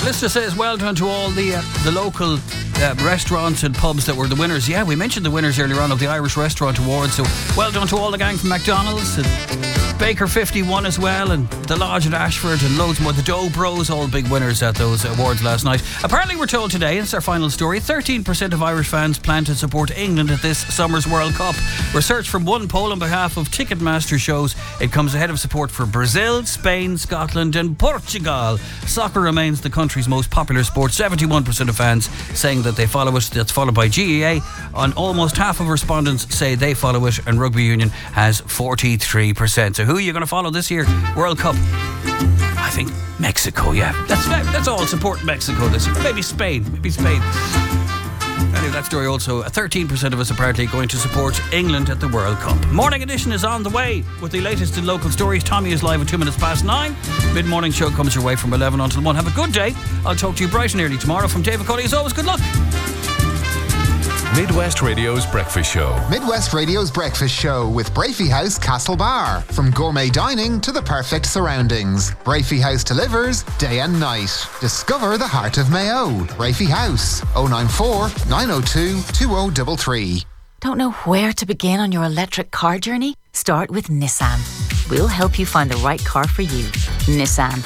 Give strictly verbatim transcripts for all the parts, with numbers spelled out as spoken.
Listener says, well done to all the uh, the local uh, restaurants and pubs that were the winners. Yeah, we mentioned the winners earlier on of the Irish Restaurant Awards, so well done to all the gang from McDonald's and Baker fifty-one as well, and the Lodge at Ashford and loads more. The Doe Bros, all big winners at those awards last night. Apparently we're told today, it's our final story, thirteen percent of Irish fans plan to support England at this summer's World Cup. Research from one poll on behalf of Ticketmaster shows it comes ahead of support for Brazil, Spain, Scotland and Portugal. Soccer remains the country's most popular sport. seventy-one percent of fans saying that they follow it. That's followed by G E A. On almost half of respondents say they follow it, and Rugby Union has forty-three percent. So who are you going to follow this year? World Cup? I think Mexico, yeah. That's that's all. Support Mexico this year. Maybe Spain. Maybe Spain. Anyway, that story also, thirteen percent of us apparently going to support England at the World Cup. Morning Edition is on the way with the latest in local stories. Tommy is live at two minutes past nine. Mid-morning show comes your way from eleven until one. Have a good day. I'll talk to you bright and early tomorrow. From David Cody, as always, good luck. Midwest Radio's Breakfast Show. Midwest Radio's Breakfast Show with Brafey House Castle Bar. From gourmet dining to the perfect surroundings, Brafey House delivers day and night. Discover the heart of Mayo. Brafey House, oh nine four, nine oh two, two oh three three. Don't know where to begin on your electric car journey? Start with Nissan. We'll help you find the right car for you. Nissan.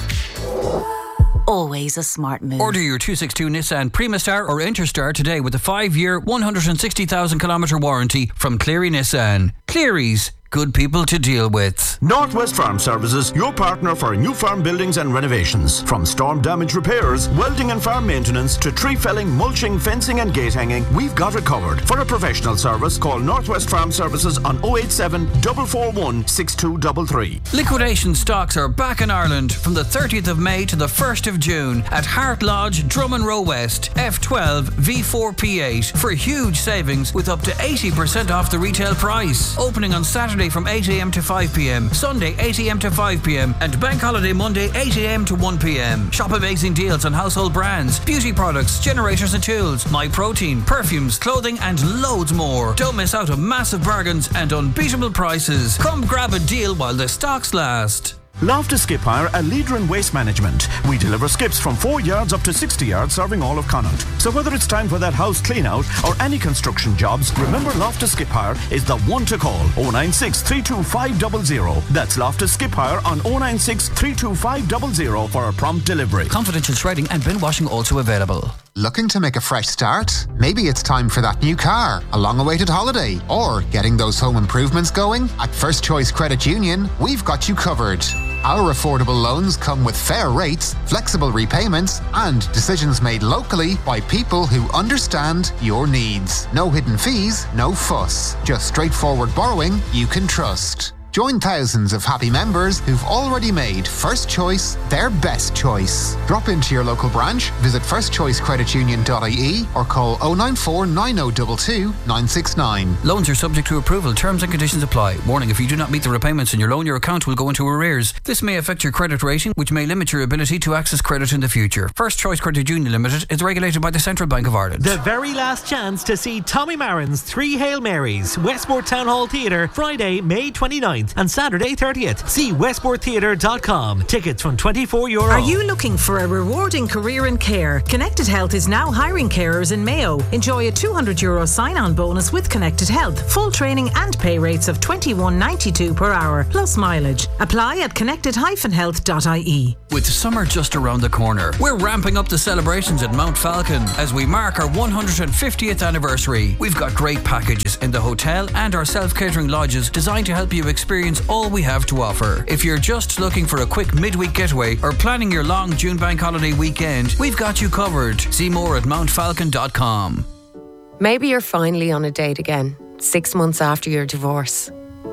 Always a smart move. Order your two sixty-two Nissan Primastar or Interstar today with a five-year, one hundred sixty thousand kilometre warranty from Cleary Nissan. Cleary's, good people to deal with. Northwest Farm Services, your partner for new farm buildings and renovations. From storm damage repairs, welding and farm maintenance to tree felling, mulching, fencing and gate hanging, we've got it covered. For a professional service, call Northwest Farm Services on oh eight seven, four four one, six two three three. Liquidation stocks are back in Ireland from the thirtieth of May to the first of June at Hart Lodge, Drummond Row West, F twelve V four P eight for huge savings with up to eighty percent off the retail price. Opening on Saturday from eight a.m. to five p.m, Sunday eight a.m. to five p.m, and Bank Holiday Monday eight a.m. to one p.m. Shop amazing deals on household brands, beauty products, generators and tools, My Protein, perfumes, clothing and loads more. Don't miss out on massive bargains and unbeatable prices. Come grab a deal while the stocks last. Loftus Skip Hire, a leader in waste management. We deliver skips from four yards up to sixty yards, serving all of Connaught. So whether it's time for that house clean out or any construction jobs, remember Loftus Skip Hire is the one to call. oh nine six, three two five zero zero. That's Loftus Skip Hire on oh nine six, three two five zero zero for a prompt delivery. Confidential shredding and bin washing also available. Looking to make a fresh start? Maybe it's time for that new car, a long-awaited holiday, or getting those home improvements going? At First Choice Credit Union, we've got you covered. Our affordable loans come with fair rates, flexible repayments, and decisions made locally by people who understand your needs. No hidden fees, no fuss. Just straightforward borrowing you can trust. Join thousands of happy members who've already made First Choice their best choice. Drop into your local branch, visit first choice credit union dot I E or call oh nine four, nine oh two two, nine six nine. Loans are subject to approval. Terms and conditions apply. Warning, if you do not meet the repayments in your loan, your account will go into arrears. This may affect your credit rating, which may limit your ability to access credit in the future. First Choice Credit Union Limited is regulated by the Central Bank of Ireland. The very last chance to see Tommy Marin's Three Hail Marys, Westport Town Hall Theatre, Friday, May twenty-ninth and Saturday thirtieth. See westport theatre dot com. Tickets from twenty-four euro. Are you looking for a rewarding career in care? Connected Health is now hiring carers in Mayo. Enjoy a two hundred euro sign-on bonus with Connected Health. Full training and pay rates of twenty-one ninety-two per hour, plus mileage. Apply at connected dash health dot I E. With summer just around the corner, we're ramping up the celebrations at Mount Falcon as we mark our one hundred fiftieth anniversary. We've got great packages in the hotel and our self-catering lodges designed to help you experience all we have to offer. If you're just looking for a quick midweek getaway or planning your long June bank holiday weekend, we've got you covered. See more at mount falcon dot com. Maybe you're finally on a date again, six months after your divorce.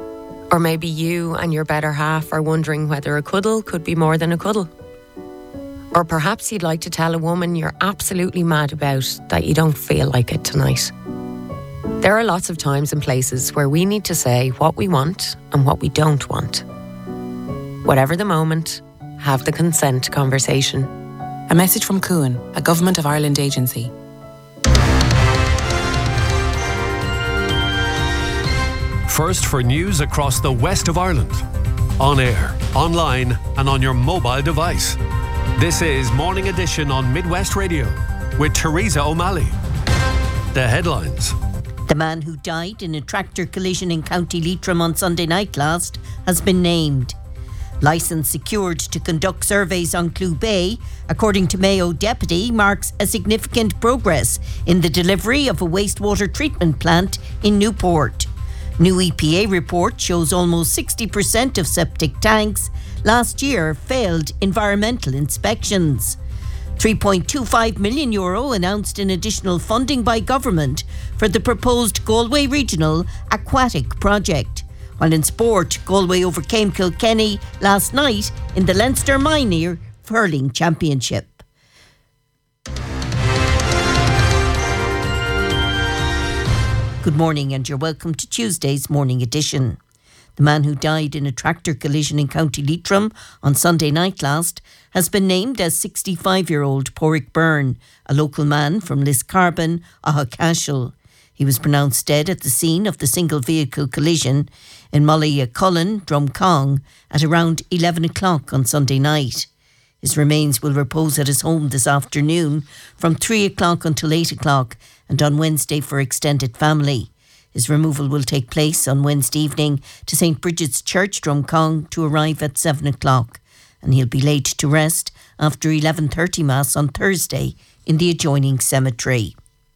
Or maybe you and your better half are wondering whether a cuddle could be more than a cuddle. Or perhaps you'd like to tell a woman you're absolutely mad about that you don't feel like it tonight. There are lots of times and places where we need to say what we want and what we don't want. Whatever the moment, have the consent conversation. A message from Cuan, a Government of Ireland agency. First for news across the west of Ireland. On air, online and on your mobile device. This is Morning Edition on Midwest Radio with Teresa O'Malley. The headlines. The man who died in a tractor collision in County Leitrim on Sunday night last has been named. Licence secured to conduct surveys on Clew Bay, according to Mayo Deputy, marks a significant progress in the delivery of a wastewater treatment plant in Newport. New E P A report shows almost sixty percent of septic tanks last year failed environmental inspections. three point two five million euro announced in additional funding by government for the proposed Galway Regional Aquatic Project. While in sport, Galway overcame Kilkenny last night in the Leinster Minor Hurling Championship. Good morning and you're welcome to Tuesday's Morning Edition. The man who died in a tractor collision in County Leitrim on Sunday night last has been named as sixty-five-year-old Porrick Byrne, a local man from Liscarbon, Ahacashel. He was pronounced dead at the scene of the single-vehicle collision in Mulliacullen, Drumcong, at around eleven o'clock on Sunday night. His remains will repose at his home this afternoon from three o'clock until eight o'clock and on Wednesday for extended family. His removal will take place on Wednesday evening to Saint Bridget's Church, Drumcong, to arrive at seven o'clock, and he'll be laid to rest after eleven thirty Mass on Thursday in the adjoining cemetery.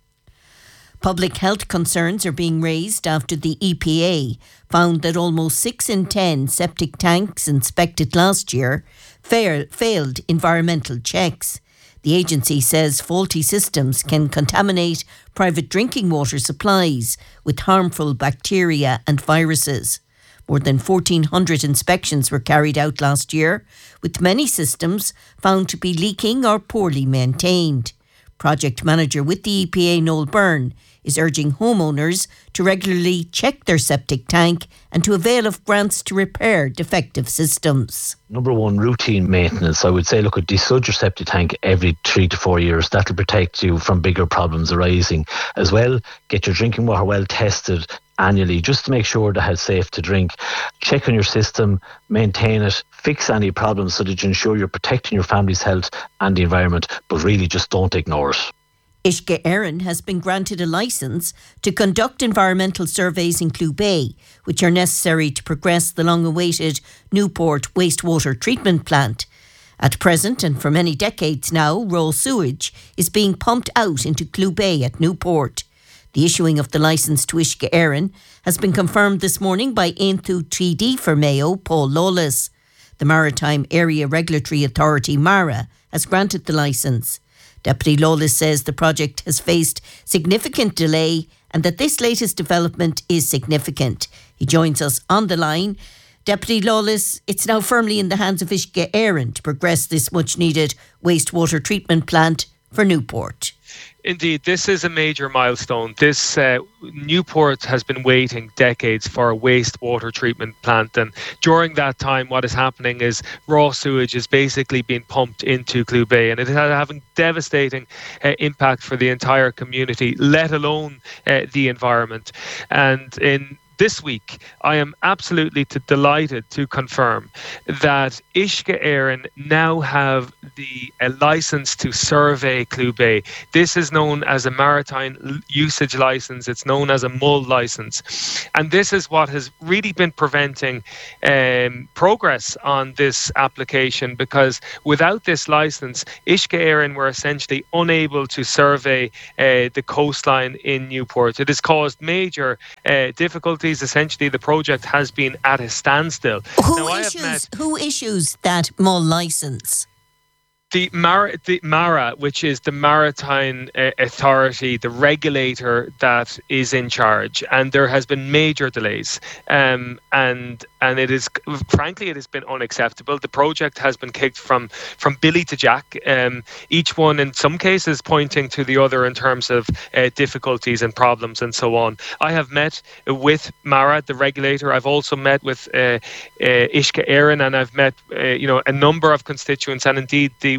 Public health concerns are being raised after the E P A found that almost six in ten septic tanks inspected last year fail, failed environmental checks. The agency says faulty systems can contaminate private drinking water supplies with harmful bacteria and viruses. More than fourteen hundred inspections were carried out last year, with many systems found to be leaking or poorly maintained. Project manager with the E P A, Noel Byrne, is urging homeowners to regularly check their septic tank and to avail of grants to repair defective systems. Number one, routine maintenance. I would say, look, at desludge your septic tank every three to four years. That'll protect you from bigger problems arising. As well, get your drinking water well tested annually, just to make sure that it's safe to drink. Check on your system, maintain it, fix any problems so that you ensure you're protecting your family's health and the environment, but really just don't ignore it. Uisce Éireann has been granted a licence to conduct environmental surveys in Clew Bay, which are necessary to progress the long-awaited Newport wastewater treatment plant. At present, and for many decades now, raw sewage is being pumped out into Clew Bay at Newport. The issuing of the licence to Uisce Éireann has been confirmed this morning by Aontú T D for Mayo, Paul Lawless. The Maritime Area Regulatory Authority, MARA, has granted the licence. Deputy Lawless says the project has faced significant delay and that this latest development is significant. He joins us on the line. Deputy Lawless, it's now firmly in the hands of Uisce Éireann to progress this much-needed wastewater treatment plant for Newport. Indeed, this is a major milestone. This uh, Newport has been waiting decades for a wastewater treatment plant, and during that time what is happening is raw sewage is basically being pumped into Clew Bay, and it is having devastating uh, impact for the entire community, let alone uh, the environment. And in this week, I am absolutely to delighted to confirm that Uisce Éireann now have the a licence to survey Clew Bay. This is known as a maritime usage licence. It's known as a M U L licence. And this is what has really been preventing um, progress on this application, because without this licence, Uisce Éireann were essentially unable to survey uh, the coastline in Newport. It has caused major uh, difficulties. Essentially, the project has been at a standstill. Who now, issues met, who issues that M U L licence? The, Mar- the MARA, which is the Maritime uh, Authority, the regulator that is in charge, and there has been major delays, um, and and it is frankly it has been unacceptable. The project has been kicked from from Billy to Jack, um, each one in some cases pointing to the other in terms of uh, difficulties and problems and so on. I have met with MARA, the regulator. I've also met with uh, uh, Uisce Éireann, and I've met uh, you know a number of constituents, and indeed the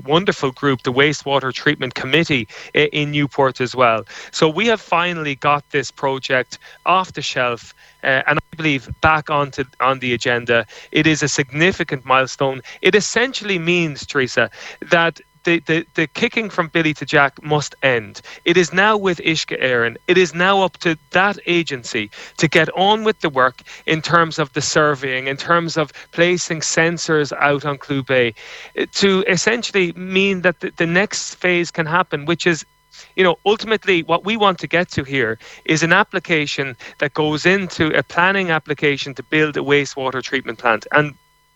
wonderful group, the Wastewater Treatment Committee in Newport as well. So we have finally got this project off the shelf uh, and I believe back onto on the agenda. It is a significant milestone. It essentially means, Teresa, that The, the, the kicking from Billy to Jack must end. It is now with Uisce Éireann. It is now up to that agency to get on with the work in terms of the surveying, in terms of placing sensors out on Clew Bay, to essentially mean that the, the next phase can happen, which is, you know, ultimately what we want to get to here is an application that goes into a planning application to build a wastewater treatment plant. And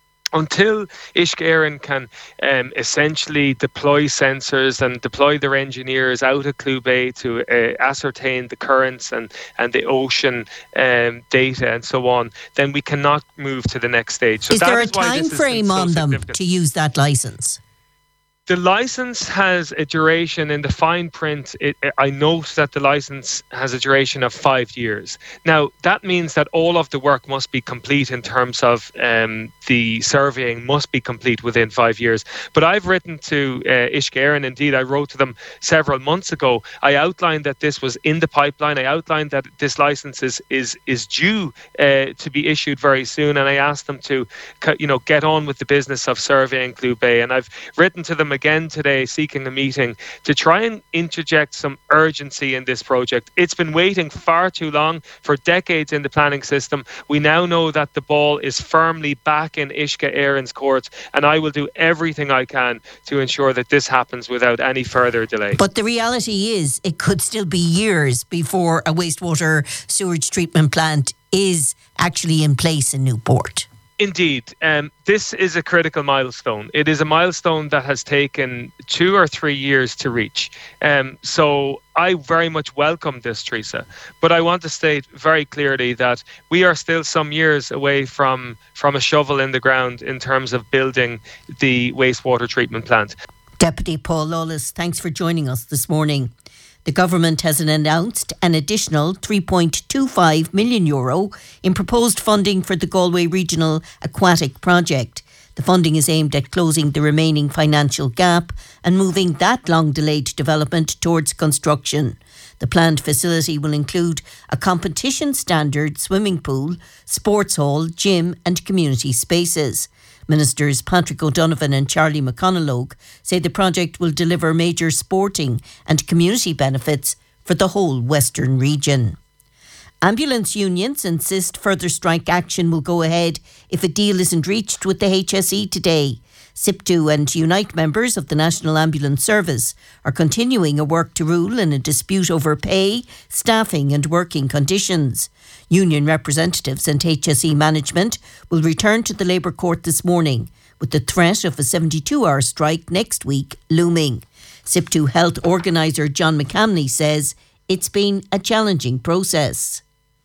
until Uisce Éireann can um, essentially deploy sensors and deploy their engineers out of Clew Bay to uh, ascertain the currents and, and the ocean um, data and so on, then we cannot move to the next stage. So is that there a is why time this frame so on them significant. to use that licence? The licence has a duration in the fine print. It, I note that the licence has a duration of five years. Now, that means that all of the work must be complete in terms of um, the surveying must be complete within five years. But I've written to uh, Uisce Éireann. Indeed, I wrote to them several months ago. I outlined that this was in the pipeline. I outlined that this licence is is, is due uh, to be issued very soon. And I asked them to, you know, get on with the business of surveying Clew Bay. And I've written to them again today seeking a meeting to try and interject some urgency in this project. It's been waiting far too long, for decades in the planning system. We now know that the ball is firmly back in Uisce Éireann's court, and I will do everything I can to ensure that this happens without any further delay. But the reality is it could still be years before a wastewater sewage treatment plant is actually in place in Newport. Indeed. Um, this is a critical milestone. It is a milestone that has taken two or three years to reach. Um, so I very much welcome this, Teresa. But I want to state very clearly that we are still some years away from, from a shovel in the ground in terms of building the wastewater treatment plant. Deputy Paul Lawless, thanks for joining us this morning. The government has announced an additional three point two five million euro in proposed funding for the Galway Regional Aquatic Project. The funding is aimed at closing the remaining financial gap and moving that long-delayed development towards construction. The planned facility will include a competition-standard swimming pool, sports hall, gym and community spaces. Ministers Patrick O'Donovan and Charlie McConalogue say the project will deliver major sporting and community benefits for the whole Western region. Ambulance unions insist further strike action will go ahead if a deal isn't reached with the H S E today. SIPTU and Unite members of the National Ambulance Service are continuing a work to rule in a dispute over pay, staffing and working conditions. Union representatives and H S E management will return to the Labour Court this morning, with the threat of a seventy-two hour strike next week looming. SIPTU Health organiser John McCamney says it's been a challenging process.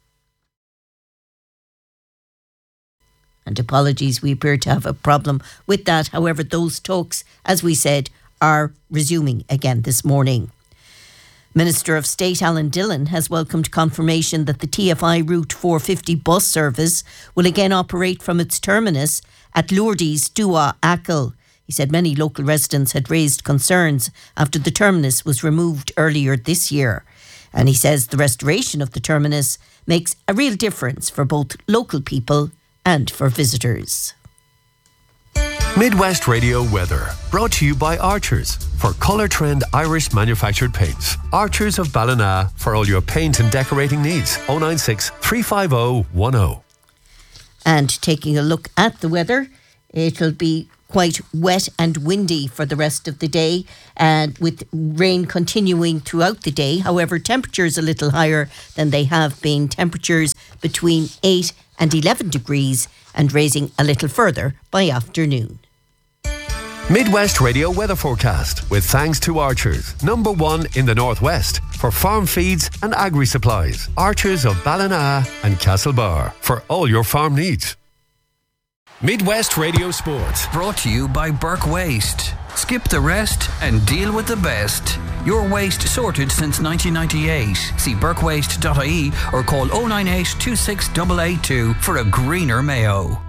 And apologies, we appear to have a problem with that. However, those talks, as we said, are resuming again this morning. Minister of State Alan Dillon has welcomed confirmation that the T F I Route four fifty bus service will again operate from its terminus at Lourdes, Dua, Achill. He said many local residents had raised concerns after the terminus was removed earlier this year. And he says the restoration of the terminus makes a real difference for both local people and for visitors. Midwest Radio weather, brought to you by Archers for Colour Trend Irish manufactured paints. Archers of Ballina for all your paint and decorating needs. oh nine six, three five oh, one oh. And taking a look at the weather, it'll be quite wet and windy for the rest of the day, and with rain continuing throughout the day. However, temperatures a little higher than they have been. Temperatures between eight and eleven degrees and raising a little further by afternoon. Midwest Radio weather forecast with thanks to Archers, number one in the Northwest for farm feeds and agri supplies. Archers of Ballina and Castlebar for all your farm needs. Midwest Radio Sport. Brought to you by Burke Waste. Skip the rest and deal with the best. Your waste sorted since nineteen ninety-eight. See burke waste dot I E or call oh nine eight, two six eight eight two for a greener Mayo.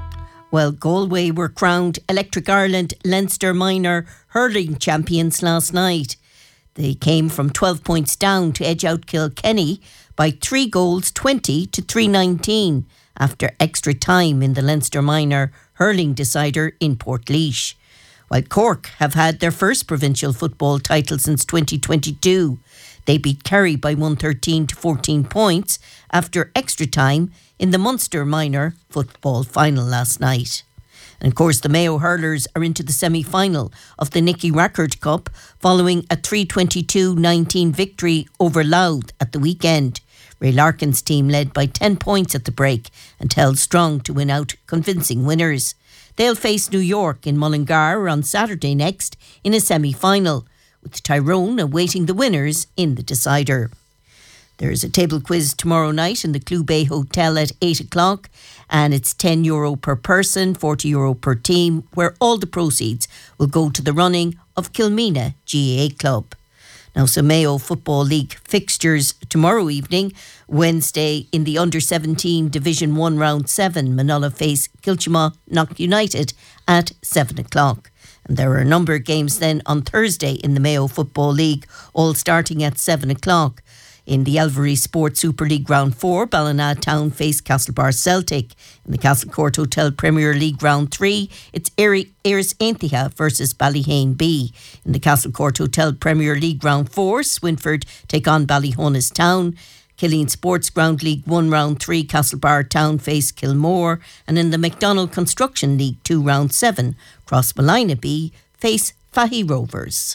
Well, Galway were crowned Electric Ireland Leinster Minor hurling champions last night. They came from twelve points down to edge out Kilkenny by three goals, twenty to three nineteen, after extra time in the Leinster Minor hurling decider in Portlaoise. While Cork have had their first provincial football title since twenty twenty-two. They beat Kerry by one thirteen to fourteen points after extra time in the Munster Minor football final last night. And of course, the Mayo hurlers are into the semi-final of the Nicky Rackard Cup following a three twenty-two nineteen victory over Louth at the weekend. Ray Larkin's team led by ten points at the break and held strong to win out convincing winners. They'll face New York in Mullingar on Saturday next in a semi-final, with Tyrone awaiting the winners in the decider. There's a table quiz tomorrow night in the Clew Bay Hotel at eight o'clock, and it's ten euro per person, forty euro per team, where all the proceeds will go to the running of Kilmena G A A Club. Now, some Mayo Football League fixtures tomorrow evening. Wednesday in the under seventeen Division one Round seven, Manola face Kilchima Knock United at seven o'clock. And there are a number of games then on Thursday in the Mayo Football League, all starting at seven o'clock. In the Elvery Sports Super League Round four, Ballina Town face Castlebar Celtic. In the Castlecourt Hotel Premier League Round three, it's Ayres Aintiha versus Ballyhane B. In the Castlecourt Hotel Premier League Round four, Swinford take on Ballyhonas Town. Killeen Sports Ground League one Round three, Castlebar Town face Kilmore. And in the McDonald Construction League two Round seven, Crossmolina B face Fahy Rovers.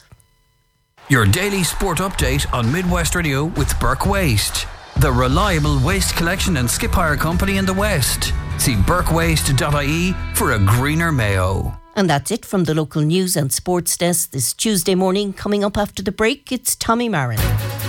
Your daily sport update on Midwest Radio with Burke Waste, the reliable waste collection and skip hire company in the West. See burke waste dot I E for a greener Mayo. And that's it from the local news and sports desk this Tuesday morning. Coming up after the break, it's Tommy Marin.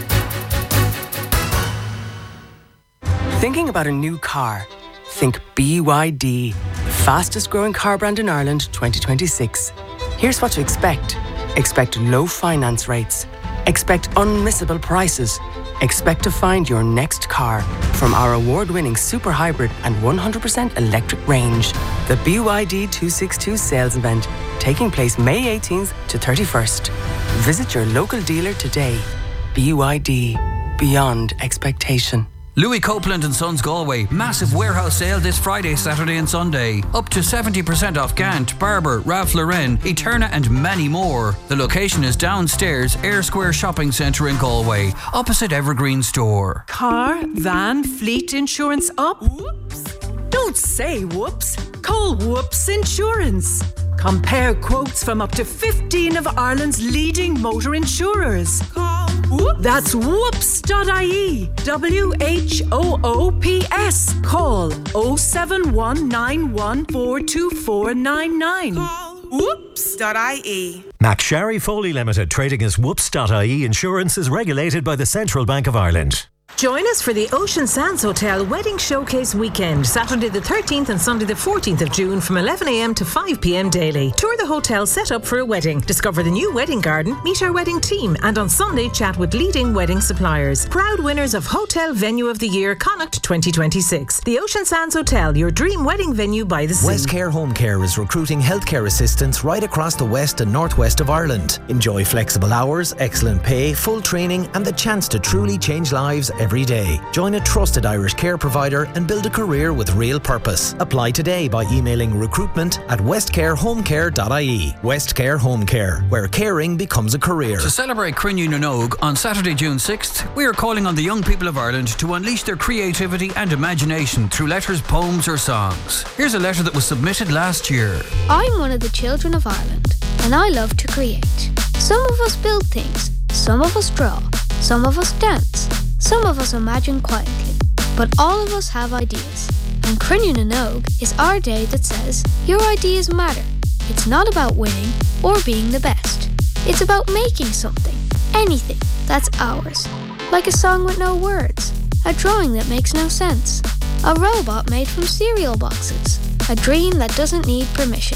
Thinking about a new car? Think B Y D, the fastest growing car brand in Ireland twenty twenty-six. Here's what to expect. Expect low finance rates. Expect unmissable prices. Expect to find your next car from our award-winning super hybrid and one hundred percent electric range. The B Y D two sixty-two sales event, taking place May eighteenth to thirty-first. Visit your local dealer today. B Y D, beyond expectation. Louis Copeland and Sons Galway, massive warehouse sale this Friday, Saturday and Sunday. Up to seventy percent off Gant, Barber, Ralph Lauren, Eterna and many more. The location is downstairs, Air Square Shopping Centre in Galway, opposite Evergreen Store. Car, van, fleet insurance up? Whoops. Don't say whoops. Call Whoops Insurance. Compare quotes from up to fifteen of Ireland's leading motor insurers. Call Whoops. That's whoops dot I E. W H O O P S. Call oh seven one nine one four two four nine nine. Call whoops dot I E. McSharry Foley Limited, trading as whoops dot I E Insurance, is regulated by the Central Bank of Ireland. Join us for the Ocean Sands Hotel Wedding Showcase Weekend, Saturday the thirteenth and Sunday the fourteenth of June from eleven a m to five p m daily. Tour the hotel set up for a wedding, discover the new wedding garden, meet our wedding team, and on Sunday chat with leading wedding suppliers. Proud winners of Hotel Venue of the Year Connacht twenty twenty-six. The Ocean Sands Hotel, your dream wedding venue by the sea. Westcare Home Care is recruiting healthcare assistants right across the west and northwest of Ireland. Enjoy flexible hours, excellent pay, full training, and the chance to truly change lives every day. Join a trusted Irish care provider and build a career with real purpose. Apply today by emailing recruitment at westcare home care dot I E. Westcare Home Care, where caring becomes a career. To celebrate Crinne na Nóg on Saturday, June sixth, we are calling on the young people of Ireland to unleash their creativity and imagination through letters, poems or songs. Here's a letter that was submitted last year. I'm one of the children of Ireland, and I love to create. Some of us build things, some of us draw, some of us dance, some of us imagine quietly, but all of us have ideas. And Crinne na Nóg is our day that says, your ideas matter. It's not about winning or being the best. It's about making something, anything, that's ours. Like a song with no words, a drawing that makes no sense, a robot made from cereal boxes, a dream that doesn't need permission.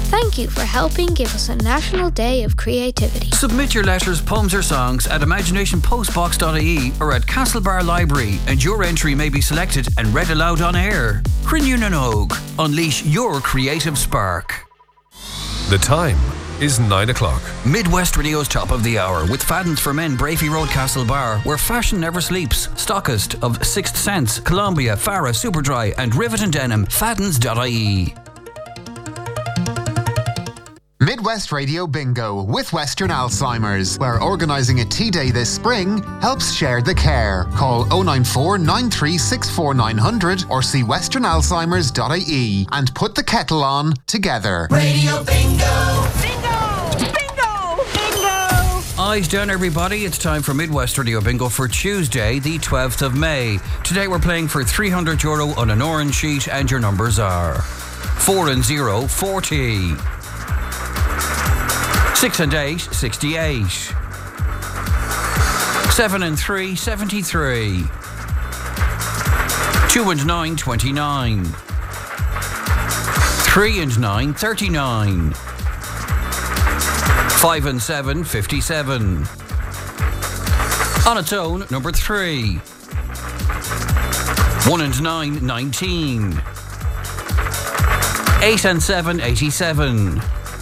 Thank you for helping give us a National Day of Creativity. Submit your letters, poems or songs at imagination postbox dot I E or at Castlebar Library, and your entry may be selected and read aloud on air. Crinuninog. Unleash your creative spark. The time is nine o'clock. Midwest Radio's top of the hour with Fadden's for Men, Brafey Road, Castlebar, where fashion never sleeps. Stockist of Sixth Sense, Columbia, Farah, Superdry and Rivet and Denim. Faddens dot I E. Midwest Radio Bingo with Western Alzheimer's, where organising a tea day this spring helps share the care. Call oh nine four, nine three six four, nine hundred or see western alzheimers dot I E and put the kettle on together. Radio Bingo! Bingo! Bingo! Bingo! Eyes down, everybody. It's time for Midwest Radio Bingo for Tuesday, the twelfth of May. Today we're playing for three hundred euro on an orange sheet, and your numbers are four and zero, forty. Six and eight, sixty-eight. Seven and three, seventy-three. Two and nine, twenty-nine. Three and nine, thirty-nine. Five and seven, fifty-seven. On its own, number three. One and nine, nineteen. Eight and seven, eighty-seven.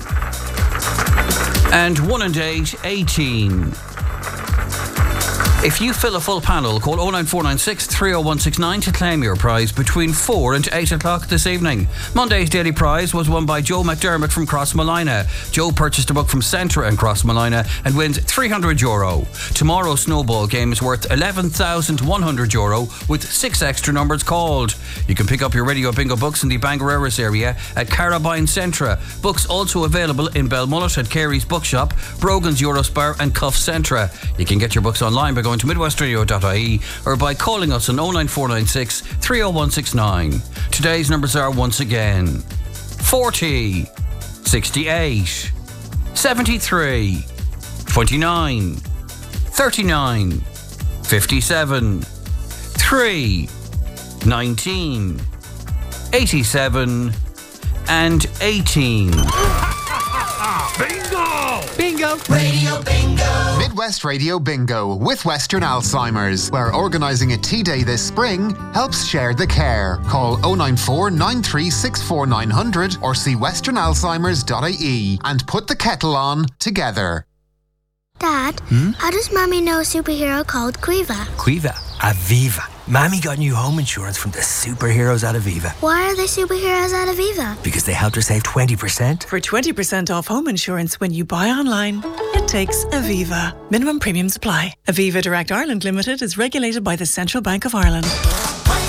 And one and eight, eighteen. If you fill a full panel, call oh nine four nine six, three oh one six nine to claim your prize between four and eight o'clock this evening. Monday's daily prize was won by Joe McDermott from Crossmolina. Joe purchased a book from Centra and Crossmolina and wins three hundred euro. Tomorrow's snowball game is worth eleven thousand one hundred euro with six extra numbers called. You can pick up your Radio Bingo books in the Bangareras area at Carabine Centra. Books also available in Belmullet at Carey's Bookshop, Brogan's Eurospar and Cuff Centra. You can get your books online by going to midwest radio dot I E or by calling us on oh nine four nine six, three oh one six nine. Today's numbers are once again forty, sixty-eight, seventy-three, twenty-nine, thirty-nine, fifty-seven, three, nineteen, eighty-seven and eighteen. Bingo! Bingo! Radio Bingo! Midwest Radio Bingo with Western Alzheimer's, where organising a tea day this spring helps share the care. Call oh nine four, nine three six four, nine hundred or see western alzheimers dot I E and put the kettle on together. Dad, hmm? How does Mommy know a superhero called Quiva? Quiva? Aviva. Mommy got new home insurance from the superheroes at Aviva. Why are they superheroes at Aviva? Because they helped her save twenty percent. For twenty percent off home insurance when you buy online, it takes Aviva. Minimum premiums apply. Aviva Direct Ireland Limited is regulated by the Central Bank of Ireland.